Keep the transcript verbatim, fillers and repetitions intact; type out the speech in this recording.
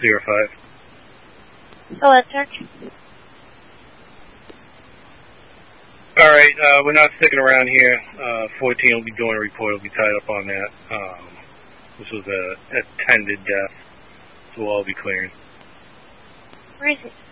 zero five. Oh, that's search. All right, uh, we're not sticking around here. Uh, fourteen will be doing a report. Will be tied up on that. Um, this was a attended death, so we'll all be clearing. Where is it?